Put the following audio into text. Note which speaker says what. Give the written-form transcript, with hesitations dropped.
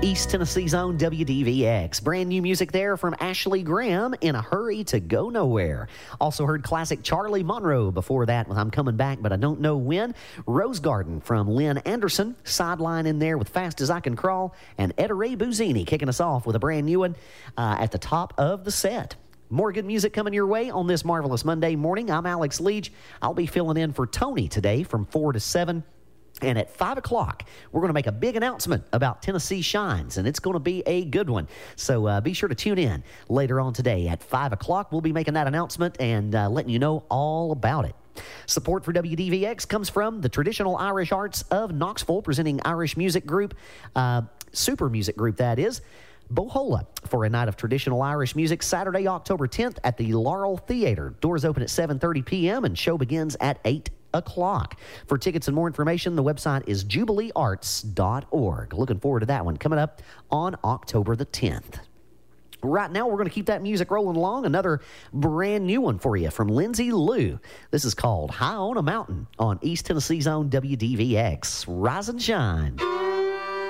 Speaker 1: East Tennessee's own WDVX. Brand new music there from Ashley Graham, In a Hurry to Go Nowhere. Also heard classic Charlie Monroe before that with I'm Coming Back, but I Don't Know When. Rose Garden from Lynn Anderson. Sideline in there with Fast as I Can Crawl. And Etta Ray Buzzini kicking us off with a brand new one at the top of the set. More good music coming your way on this marvelous Monday morning. I'm Alex Leach. I'll be filling in for Tony today from 4 to 7. And at 5 o'clock, we're going to make a big announcement about Tennessee Shines, and it's going to be a good one. So be sure to tune in later on today at 5 o'clock. We'll be making that announcement and letting you know all about it. Support for WDVX comes from the Traditional Irish Arts of Knoxville, presenting Irish music group, super music group that is, Bohola, for a night of traditional Irish music Saturday, October 10th at the Laurel Theater. Doors open at 7:30 p.m. and show begins at 8 o'clock. For tickets and more information, the website is jubileearts.org. Looking forward to that one coming up on October the 10th. Right now, we're going to keep that music rolling along. Another brand new one for you from Lindsay Lou. This is called High on a Mountain on East Tennessee's own WDVX. Rise and shine.